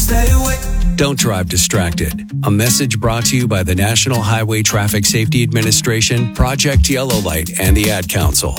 stay away. Don't drive distracted. A message brought to you by the National Highway Traffic Safety Administration, Project Yellow Light, and the Ad Council.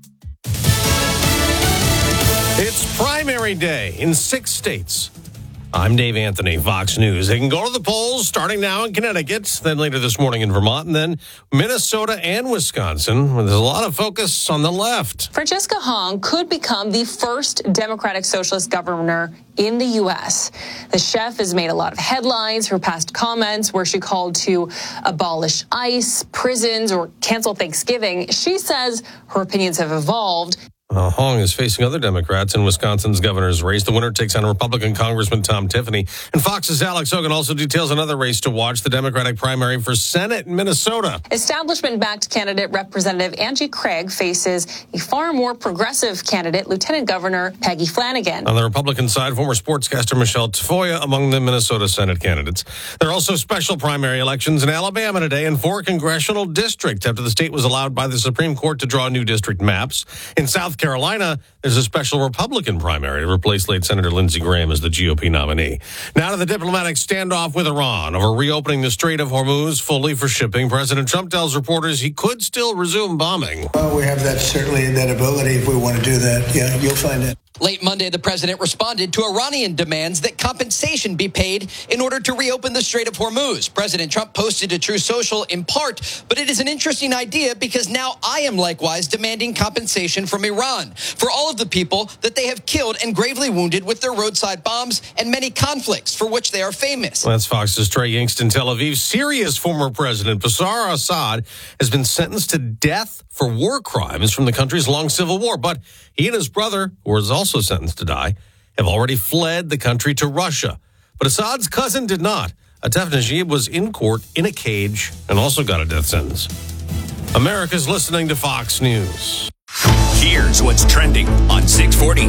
It's primary day in 6 states. I'm Dave Anthony, Fox News. They can go to the polls starting now in Connecticut, then later this morning in Vermont, and then Minnesota and Wisconsin. There's a lot of focus on the left. Francisca Hong could become the first Democratic Socialist governor in the U.S. The chef has made a lot of headlines for past comments where she called to abolish ICE, prisons, or cancel Thanksgiving. She says her opinions have evolved. Hong is facing other Democrats in Wisconsin's governor's race. The winner takes on Republican Congressman Tom Tiffany. And Fox's Alex Hogan also details another race to watch, the Democratic primary for Senate in Minnesota. Establishment-backed candidate Representative Angie Craig faces a far more progressive candidate, Lieutenant Governor Peggy Flanagan. On the Republican side, former sportscaster Michelle Tafoya among the Minnesota Senate candidates. There are also special primary elections in Alabama today in 4 congressional districts after the state was allowed by the Supreme Court to draw new district maps. In South Carolina, there's a special Republican primary to replace late Senator Lindsey Graham as the GOP nominee. Now to the diplomatic standoff with Iran over reopening the Strait of Hormuz fully for shipping. President Trump tells reporters he could still resume bombing. Well, we have certainly that ability if we want to do that. Yeah, you'll find it. Late Monday, the president responded to Iranian demands that compensation be paid in order to reopen the Strait of Hormuz. President Trump posted to Truth Social in part, but it is an interesting idea because now I am likewise demanding compensation from Iran for all of the people that they have killed and gravely wounded with their roadside bombs and many conflicts for which they are famous. That's Fox's Trey Yingst in Tel Aviv. Syria's former president, Bashar Assad, has been sentenced to death for war crimes from the country's long civil war. But he and his brother, who was also sentenced to die, have already fled the country to Russia. But Assad's cousin did not. Atef Najib was in court in a cage and also got a death sentence. America's listening to Fox News. Here's what's trending on 640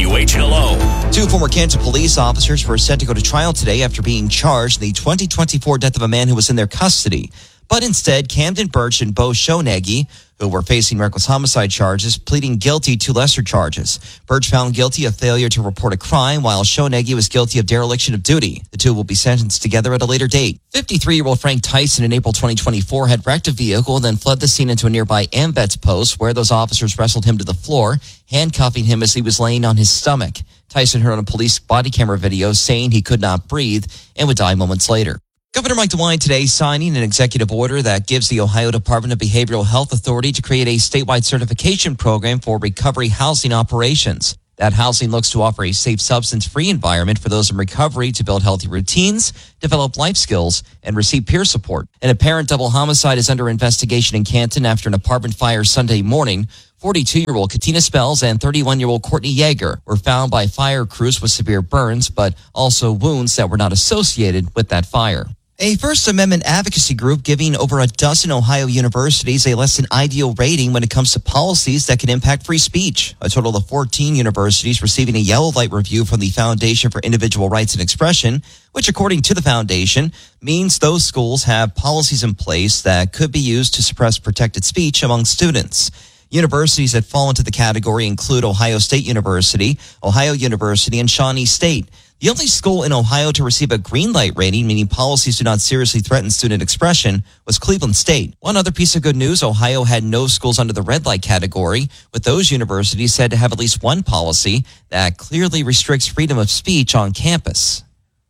WHLO. 2 former Canton police officers were set to go to trial today after being charged in the 2024 death of a man who was in their custody. But instead, Camden Birch and Bo Shonegi, who were facing reckless homicide charges, pleading guilty to lesser charges. Birch found guilty of failure to report a crime, while Shonegi was guilty of dereliction of duty. The 2 will be sentenced together at a later date. 53-year-old Frank Tyson in April 2024 had wrecked a vehicle and then fled the scene into a nearby AMVETS post where those officers wrestled him to the floor, handcuffing him as he was laying on his stomach. Tyson heard on a police body camera video saying he could not breathe and would die moments later. Governor Mike DeWine today signing an executive order that gives the Ohio Department of Behavioral Health authority to create a statewide certification program for recovery housing operations. That housing looks to offer a safe, substance-free environment for those in recovery to build healthy routines, develop life skills, and receive peer support. An apparent double homicide is under investigation in Canton after an apartment fire Sunday morning. 42-year-old Katina Spells and 31-year-old Courtney Yeager were found by fire crews with severe burns, but also wounds that were not associated with that fire. A First Amendment advocacy group giving over a dozen Ohio universities a less than ideal rating when it comes to policies that can impact free speech. A total of 14 universities receiving a yellow light review from the Foundation for Individual Rights and Expression, which according to the foundation means those schools have policies in place that could be used to suppress protected speech among students. Universities that fall into the category include Ohio State University, Ohio University, and Shawnee State. The only school in Ohio to receive a green light rating, meaning policies do not seriously threaten student expression, was Cleveland State. One other piece of good news, Ohio had no schools under the red light category, with those universities said to have at least one policy that clearly restricts freedom of speech on campus.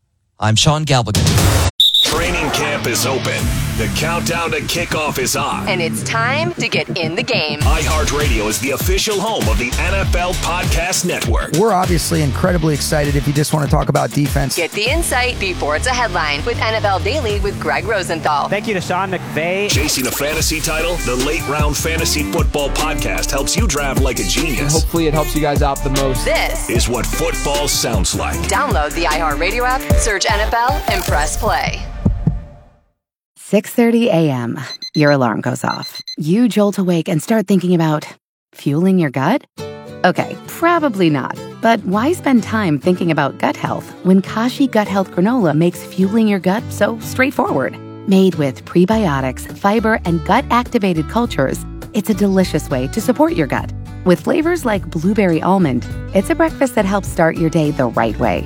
I'm Sean Galvigan. Training camp is open. The countdown to kickoff is on. And it's time to get in the game. iHeartRadio is the official home of the NFL Podcast Network. We're obviously incredibly excited if you just want to talk about defense. Get the insight before it's a headline with NFL Daily with Greg Rosenthal. Thank you to Sean McVay. Chasing a fantasy title, the Late Round Fantasy Football Podcast helps you draft like a genius. And hopefully it helps you guys out the most. This is what football sounds like. Download the iHeartRadio app, search NFL, and press play. 6:30 a.m. Your alarm goes off. You jolt awake and start thinking about fueling your gut? Okay, probably not. But why spend time thinking about gut health when Kashi Gut Health Granola makes fueling your gut so straightforward? Made with prebiotics, fiber, and gut-activated cultures, it's a delicious way to support your gut. With flavors like blueberry almond, it's a breakfast that helps start your day the right way.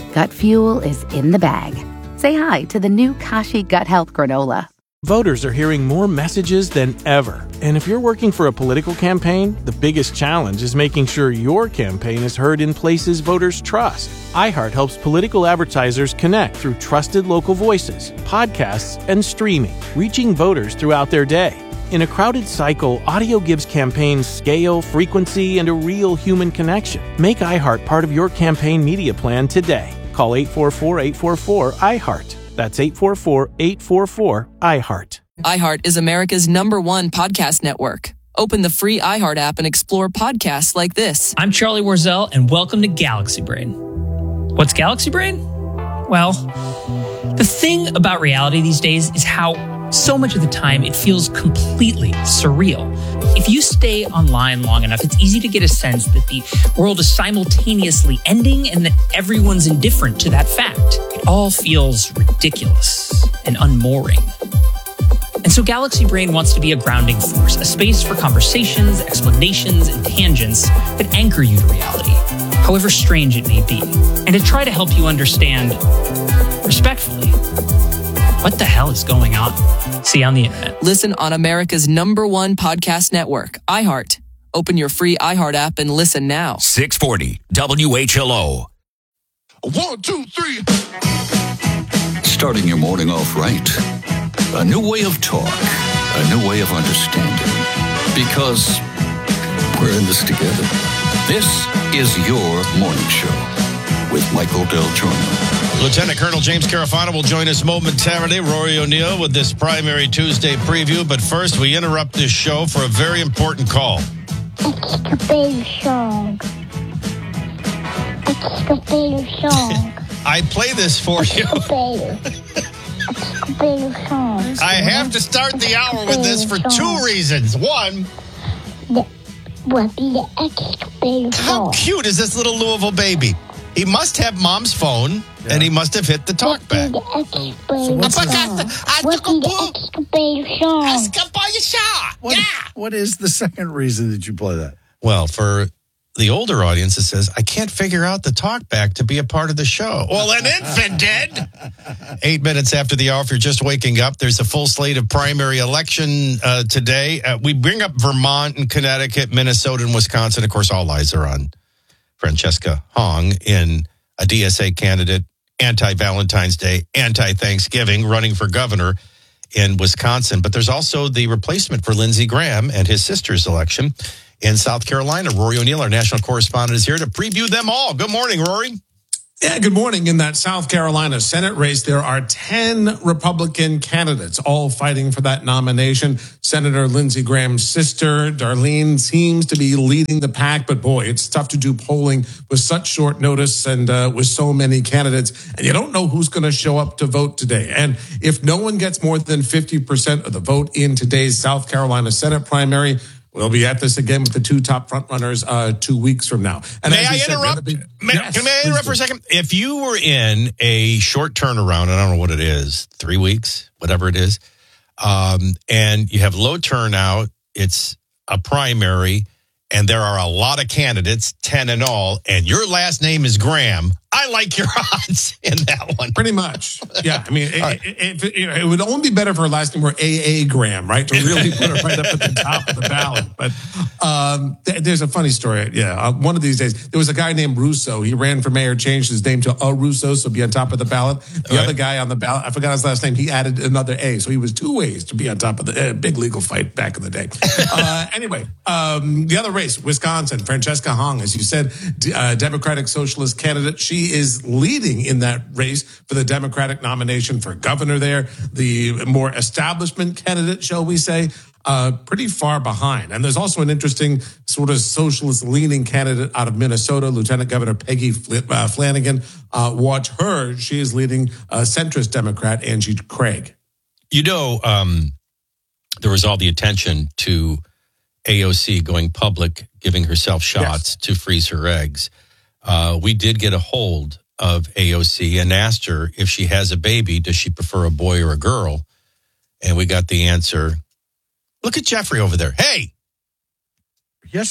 Gut fuel is in the bag. Say hi to the new Kashi Gut Health Granola. Voters are hearing more messages than ever. And if you're working for a political campaign, the biggest challenge is making sure your campaign is heard in places voters trust. iHeart helps political advertisers connect through trusted local voices, podcasts, and streaming, reaching voters throughout their day. In a crowded cycle, audio gives campaigns scale, frequency, and a real human connection. Make iHeart part of your campaign media plan today. Call 844-844-iHeart. That's 844-844-iHeart. iHeart is America's #1 podcast network. Open the free iHeart app and explore podcasts like this. I'm Charlie Warzel, and welcome to Galaxy Brain. What's Galaxy Brain? Well, the thing about reality these days is how so much of the time it feels completely surreal. If you stay online long enough, it's easy to get a sense that the world is simultaneously ending and that everyone's indifferent to that fact. It all feels ridiculous and unmooring. And so Galaxy Brain wants to be a grounding force, a space for conversations, explanations, and tangents that anchor you to reality, however strange it may be, and to try to help you understand, respectfully, what the hell is going on? See you on the internet. Listen on America's #1 podcast network, iHeart. Open your free iHeart app and listen now. 640 WHLO. 1, 2, 3. Starting your morning off right. A new way of talk. A new way of understanding. Because we're in this together. This is your morning show with Michael Del Giorno. Lieutenant Colonel James Carafano will join us momentarily. Rory O'Neill with this Primary Tuesday preview. But first, we interrupt this show for a very important call. It's the baby song. It's the baby song. I play this for you. It's the baby song. I have to start the hour with this for two reasons. One, how cute is this little Louisville baby? He must have mom's phone, and he must have hit the talk back. What is the second reason that you play that? Well, for the older audience, it says, I can't figure out the talk back to be a part of the show. Well, an infant did. 8 minutes after the hour, if you're just waking up, there's a full slate of primary election today. We bring up Vermont and Connecticut, Minnesota, and Wisconsin. Of course, all eyes are on Francesca Hong, in a DSA candidate, anti-Valentine's Day, anti-Thanksgiving, running for governor in Wisconsin. But there's also the replacement for Lindsey Graham and his sister's election in South Carolina. Rory O'Neill, our national correspondent, is here to preview them all. Good morning, Rory. Yeah, good morning. In that South Carolina Senate race, there are 10 Republican candidates, all fighting for that nomination. Senator Lindsey Graham's sister, Darlene, seems to be leading the pack, but boy, it's tough to do polling with such short notice and with so many candidates, and you don't know who's going to show up to vote today. And if no one gets more than 50% of the vote in today's South Carolina Senate primary, we'll be at this again with the two top frontrunners 2 weeks from now. And may I interrupt? May I interrupt for a second? If you were in a short turnaround, and I don't know what it is, 3 weeks, whatever it is, and you have low turnout, it's a primary, and there are a lot of candidates, 10 in all, and your last name is Graham, I like your odds in that one. Pretty much. Yeah. I mean, it would only be better if her last name were A.A. Graham, right? To really put her right up at the top of the ballot. But there's a funny story. Yeah. One of these days, there was a guy named Russo. He ran for mayor, changed his name to A. Russo, so be on top of the ballot. The other guy on the ballot, I forgot his last name, he added another A. So he was two ways to be on top of the big legal fight back in the day. Anyway, the other race, Wisconsin, Francesca Hong, as you said, Democratic Socialist candidate. She is leading in that race for the Democratic nomination for governor there. The more establishment candidate, shall we say, pretty far behind. And there's also an interesting sort of socialist-leaning candidate out of Minnesota, Lieutenant Governor Peggy Flanagan. Watch her. She is leading centrist Democrat Angie Craig. You know, there was all the attention to AOC going public, giving herself shots to freeze her eggs. We did get a hold of AOC and asked her if she has a baby, does she prefer a boy or a girl? And we got the answer. Look at Jeffrey over there. Hey. Yes, sir.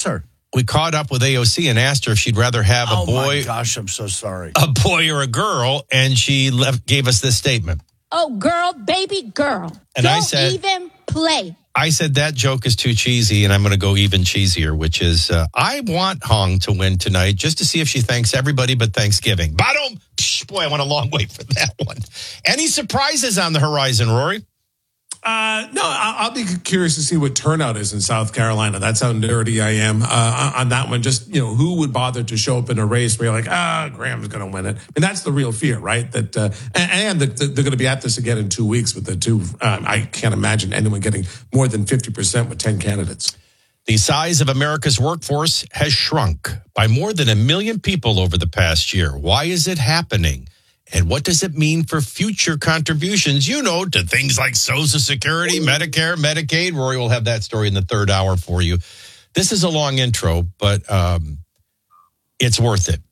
we caught up with AOC and asked her if she'd rather have a boy. Oh my gosh, I'm so sorry. A boy or a girl, and she gave us this statement. Oh, girl, baby girl. And Don't I said, even play. I said that joke is too cheesy, and I'm going to go even cheesier, which is I want Hong to win tonight just to see if she thanks everybody but Thanksgiving. Bottom, boy, I went a long way for that one. Any surprises on the horizon, Rory? No, I'll be curious to see what turnout is in South Carolina. That's how nerdy I am on that one. Just, who would bother to show up in a race where you're like, Graham's going to win it. And that's the real fear, right? That and that they're going to be at this again in 2 weeks with the two. I can't imagine anyone getting more than 50% with 10 candidates. The size of America's workforce has shrunk by more than 1 million people over the past year. Why is it happening? And what does it mean for future contributions, to things like Social Security, Medicare, Medicaid? Rory will have that story in the third hour for you. This is a long intro, but it's worth it.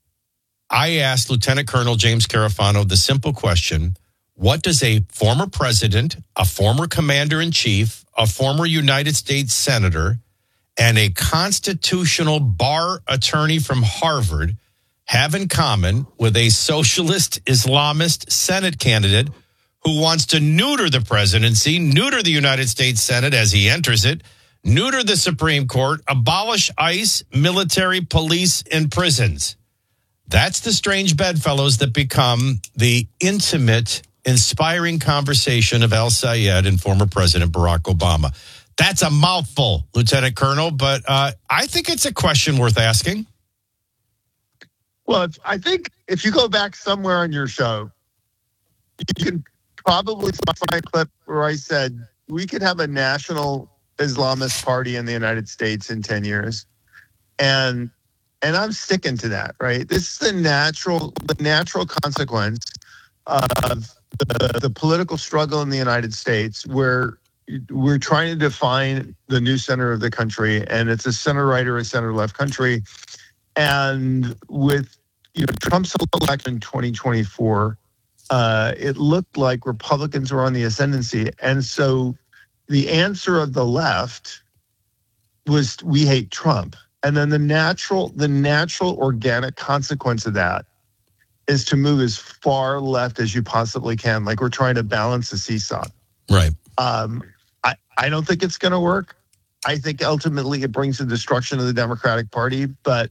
I asked Lieutenant Colonel James Carafano the simple question, what does a former president, a former commander-in-chief, a former United States senator, and a constitutional bar attorney from Harvard have in common with a socialist Islamist Senate candidate who wants to neuter the presidency, neuter the United States Senate as he enters it, neuter the Supreme Court, abolish ICE, military, police, and prisons? That's the strange bedfellows that become the intimate, inspiring conversation of Al Sayed and former President Barack Obama. That's a mouthful, Lieutenant Colonel, but I think it's a question worth asking. Well, I think if you go back somewhere on your show, you can probably find a clip where I said we could have a national Islamist party in the United States in 10 years. And I'm sticking to that, right? This is the natural consequence of the political struggle in the United States, where we're trying to define the new center of the country, and it's a center-right or a center-left country. And with Trump's election in 2024, it looked like Republicans were on the ascendancy. And so the answer of the left was, we hate Trump. And then the natural organic consequence of that is to move as far left as you possibly can. Like we're trying to balance the seesaw. Right. I don't think it's going to work. I think ultimately it brings the destruction of the Democratic Party, but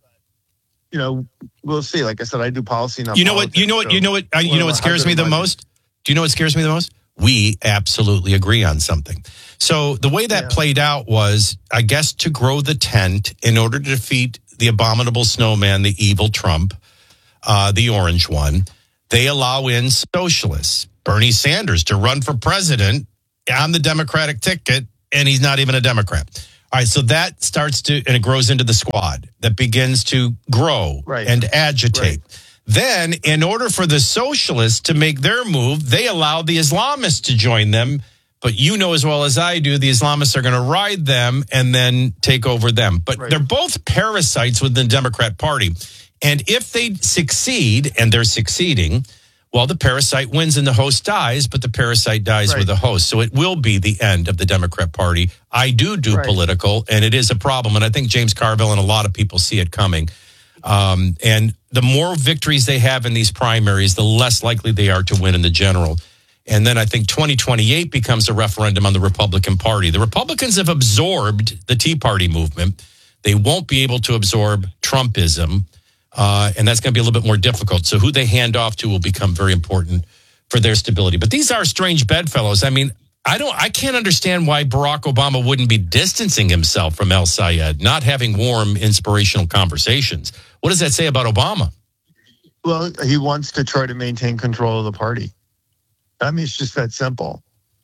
we'll see. Like I said, I do policy now. You know what scares me the most? Do you know what scares me the most? We absolutely agree on something. So the way that played out was, I guess, to grow the tent in order to defeat the abominable snowman, the evil Trump, the orange one. They allow in socialists, Bernie Sanders, to run for president on the Democratic ticket, and he's not even a Democrat. All right, so that starts to, and it grows into the squad that begins to grow and agitate. Right. Then, in order for the socialists to make their move, they allow the Islamists to join them. But you know as well as I do, the Islamists are going to ride them and then take over them. But they're both parasites within the Democrat Party. And if they succeed, and they're succeeding, well, the parasite wins and the host dies, but the parasite dies with the host. So it will be the end of the Democrat Party. I do political, and it is a problem. And I think James Carville and a lot of people see it coming. And the more victories they have in these primaries, the less likely they are to win in the general. And then I think 2028 becomes a referendum on the Republican Party. The Republicans have absorbed the Tea Party movement. They won't be able to absorb Trumpism. And that's going to be a little bit more difficult. So who they hand off to will become very important for their stability. But these are strange bedfellows. I mean, I can't understand why Barack Obama wouldn't be distancing himself from El Sayed, not having warm, inspirational conversations. What does that say about Obama? Well, he wants to try to maintain control of the party. I mean, it's just that simple.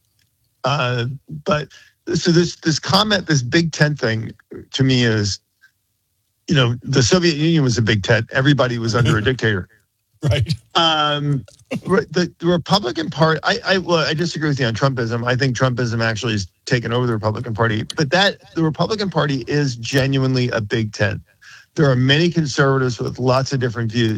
But so this comment, this Big Tent thing, to me is, the Soviet Union was a big tent. Everybody was under a dictator. Right. The Republican Party, I disagree with you on Trumpism. I think Trumpism actually has taken over the Republican Party. But the Republican Party is genuinely a big tent. There are many conservatives with lots of different views.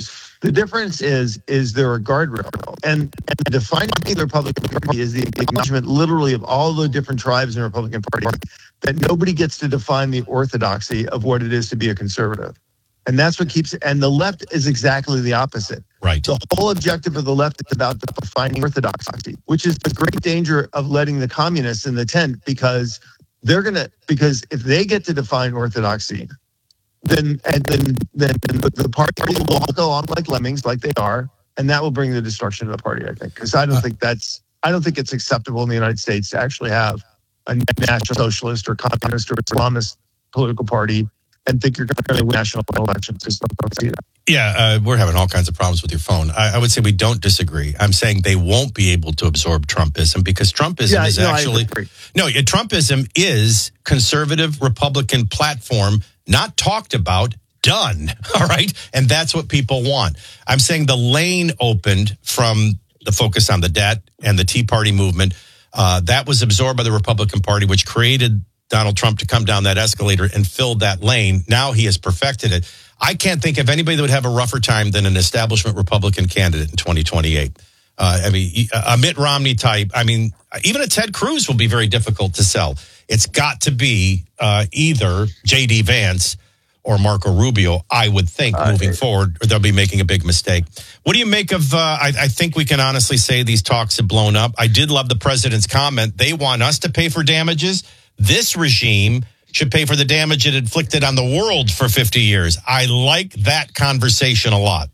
The difference is there a guardrail? And defining the Republican Party is the acknowledgement literally of all the different tribes in the Republican Party, that nobody gets to define the orthodoxy of what it is to be a conservative. And that's what and the left is exactly the opposite. Right. The whole objective of the left is about defining orthodoxy, which is the great danger of letting the communists in the tent, because because if they get to define orthodoxy, then the party will go on like lemmings, like they are, and that will bring the destruction of the party, I think. Because I don't think it's acceptable in the United States to actually have a national socialist or communist or Islamist political party and think you're going to win national elections. Just don't see that. Yeah, we're having all kinds of problems with your phone. I would say we don't disagree. I'm saying they won't be able to absorb Trumpism, because Trumpism is actually... Trumpism is conservative Republican platform, not talked about, done. All right? And that's what people want. I'm saying the lane opened from the focus on the debt and the Tea Party movement. That was absorbed by the Republican Party, which created Donald Trump to come down that escalator and fill that lane. Now he has perfected it. I can't think of anybody that would have a rougher time than an establishment Republican candidate in 2028. A Mitt Romney type. I mean, even a Ted Cruz will be very difficult to sell. It's got to be either J.D. Vance or Marco Rubio, I would think, moving forward, or they'll be making a big mistake. What do you make of, I think we can honestly say these talks have blown up. I did love the president's comment. They want us to pay for damages. This regime should pay for the damage it inflicted on the world for 50 years. I like that conversation a lot.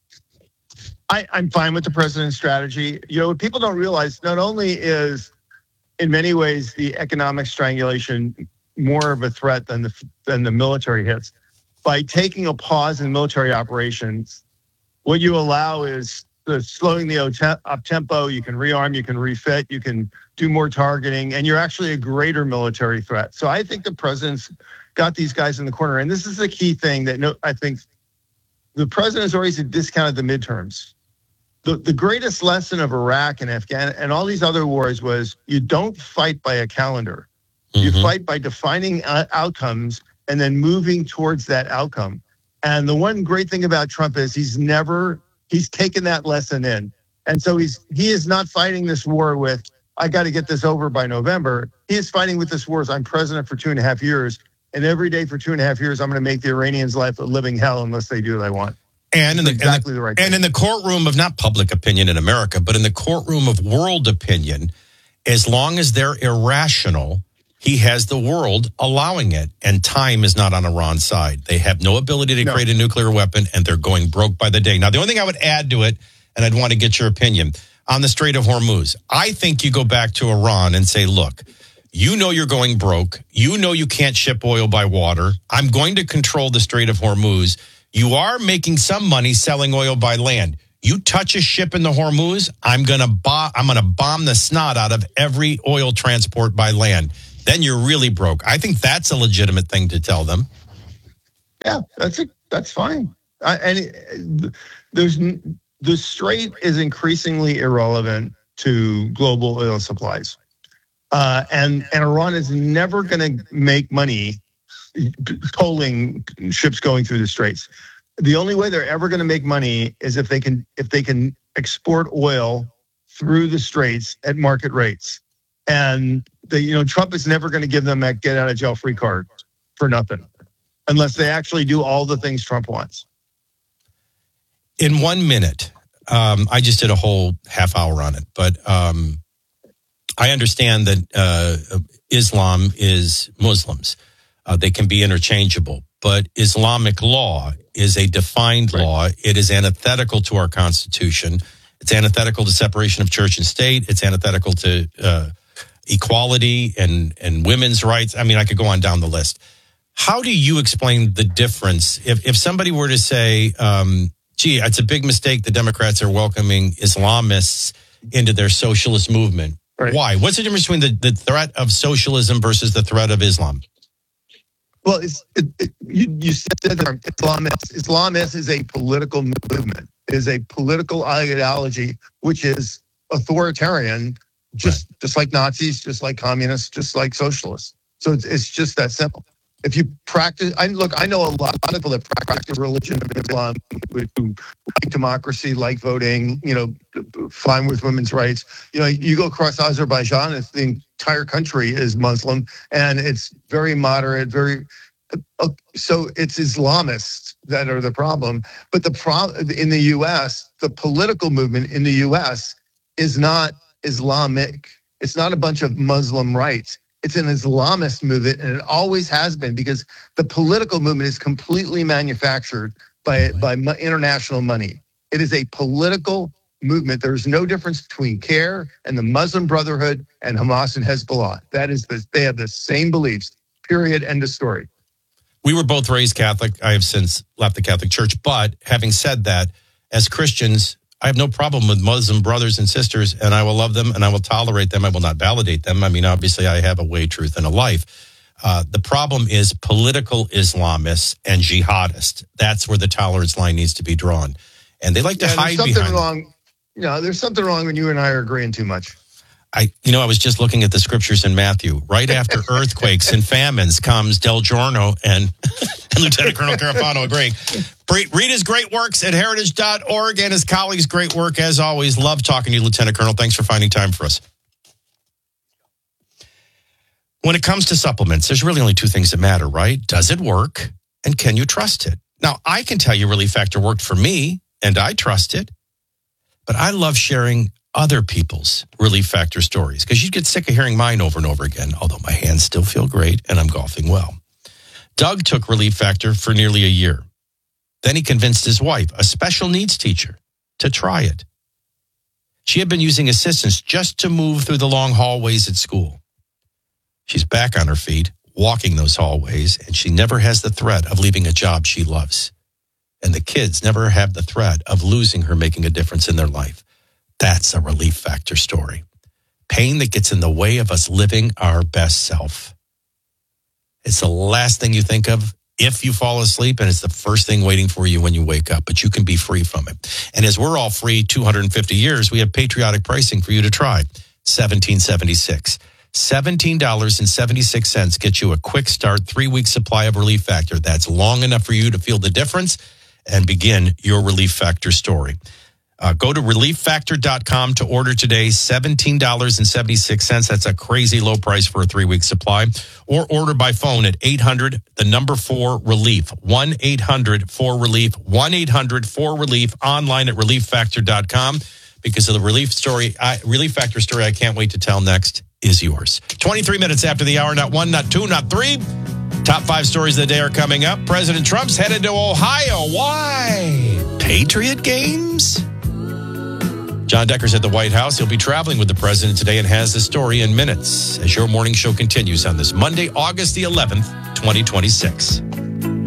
I'm fine with the president's strategy. What people don't realize, not only is, in many ways, the economic strangulation more of a threat than the military hits. By taking a pause in military operations, what you allow is slowing the up tempo. You can rearm, you can refit, you can do more targeting, and you're actually a greater military threat. So I think the president's got these guys in the corner. And this is the key thing that I think the president's always discounted the midterms. The greatest lesson of Iraq and Afghanistan and all these other wars was you don't fight by a calendar. You fight by defining outcomes and then moving towards that outcome. And the one great thing about Trump is he's taken that lesson in. And so he is not fighting this war with, I got to get this over by November. He is fighting with this war as I'm president for 2.5 years. And every day for 2.5 years, I'm going to make the Iranians' life a living hell unless they do what I want. And in the courtroom of not public opinion in America, but in the courtroom of world opinion, as long as they're irrational, he has the world allowing it. And time is not on Iran's side. They have no ability to create a nuclear weapon, and they're going broke by the day. Now, the only thing I would add to it, and I'd want to get your opinion, on the Strait of Hormuz, I think you go back to Iran and say, look, you know you're going broke. You know you can't ship oil by water. I'm going to control the Strait of Hormuz. You are making some money selling oil by land. You touch a ship in the Hormuz, I'm going to bomb the snot out of every oil transport by land. Then you're really broke. I think that's a legitimate thing to tell them. Yeah, that's fine. The Strait is increasingly irrelevant to global oil supplies, and Iran is never going to make money tolling ships going through the Straits. The only way they're ever going to make money is if they can export oil through the Straits at market rates. And Trump is never going to give them that get out of jail free card for nothing, unless they actually do all the things Trump wants. In 1 minute, I just did a whole half hour on it, but I understand that Islam is Muslims. They can be interchangeable, but Islamic law is a defined law. It is antithetical to our Constitution. It's antithetical to separation of church and state. It's antithetical to equality and women's rights. I mean, I could go on down the list. How do you explain the difference? If somebody were to say, gee, it's a big mistake the Democrats are welcoming Islamists into their socialist movement. Right. Why? What's the difference between the threat of socialism versus the threat of Islam? Well, you said that Islamist is a political movement, is a political ideology, which is authoritarian, just like Nazis, just like communists, just like socialists. So it's just that simple. if you practice, I know a lot of people that practice religion of Islam, who like democracy, like voting, fine with women's rights. You go across Azerbaijan, it's the entire country is Muslim, and it's very moderate, so it's Islamists that are the problem. But the problem in the U.S., the political movement in the U.S. is not Islamic. It's not a bunch of Muslim rights. It's an Islamist movement, and it always has been, because the political movement is completely manufactured by international money. It is a political movement. There's no difference between CAIR and the Muslim Brotherhood and Hamas and Hezbollah. They have the same beliefs, period, end of story. We were both raised Catholic. I have since left the Catholic Church. But having said that, as Christians, I have no problem with Muslim brothers and sisters, and I will love them and I will tolerate them. I will not validate them. I mean, obviously, I have a way, truth, and a life. The problem is political Islamists and jihadists. That's where the tolerance line needs to be drawn. And they like to hide behind. There's something wrong when you and I are agreeing too much. I was just looking at the scriptures in Matthew. Right after earthquakes and famines comes Del Giorno and Lieutenant Colonel Carafano agree. Read his great works at heritage.org and his colleagues' great work, as always. Love talking to you, Lieutenant Colonel. Thanks for finding time for us. When it comes to supplements, there's really only two things that matter, right? Does it work? And can you trust it? Now, I can tell you Relief Factor worked for me, and I trust it. But I love sharing other people's Relief Factor stories, because you get sick of hearing mine over and over again, although my hands still feel great and I'm golfing well. Doug took Relief Factor for nearly a year. Then he convinced his wife, a special needs teacher, to try it. She had been using assistance just to move through the long hallways at school. She's back on her feet, walking those hallways, and she never has the threat of leaving a job she loves. And the kids never have the threat of losing her making a difference in their life. That's a Relief Factor story. Pain that gets in the way of us living our best self. It's the last thing you think of if you fall asleep, and it's the first thing waiting for you when you wake up, but you can be free from it. And as we're all free 250 years, we have patriotic pricing for you to try. $17.76. $17.76 gets you a quick start, 3-week supply of Relief Factor. That's long enough for you to feel the difference and begin your Relief Factor story. Go to relieffactor.com to order today, $17.76. That's a crazy low price for a 3-week supply. Or order by phone at 800-4-RELIEF, 1-800-4-RELIEF, 1-800-4-RELIEF, online at relieffactor.com. Because of the Relief Factor story I can't wait to tell next is yours. 23 minutes after the hour, not one, not two, not three. Top 5 stories of the day are coming up. President Trump's headed to Ohio. Why? Patriot games? John Decker's at the White House. He'll be traveling with the president today and has the story in minutes as your morning show continues on this Monday, August the 11th, 2026.